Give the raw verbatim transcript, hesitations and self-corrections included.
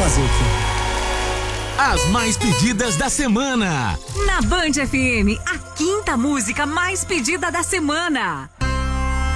fazer aqui. As mais pedidas da semana. Na Band F M, a quinta música mais pedida da semana.